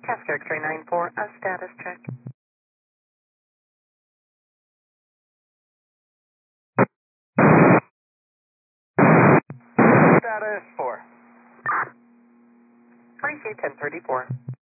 Casco X-ray 94, a status check. Status 4. Receive 1034.